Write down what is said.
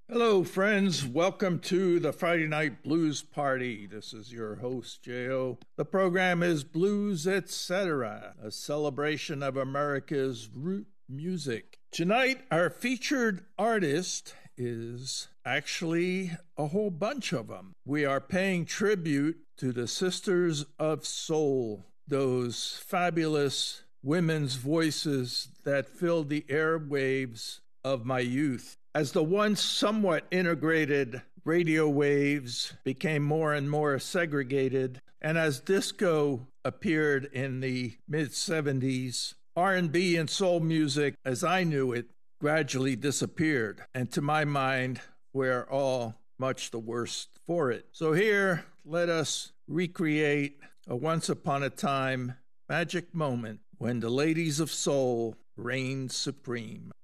Hello, friends. Welcome to the Friday Night Blues Party. This is your host, J.O. The program is Blues Etc., a celebration of America's root music. Tonight, our featured artist is actually a whole bunch of them. We are paying tribute to the Sisters of Soul, those fabulous women's voices that filled the airwaves of my youth. As the once somewhat integrated radio waves became more and more segregated, and as disco appeared in the mid-70s, R&B and soul music, as I knew it, gradually disappeared. And to my mind, we're all much the worse for it. So here, let us recreate a once upon a time magic moment when the ladies of soul reigned supreme.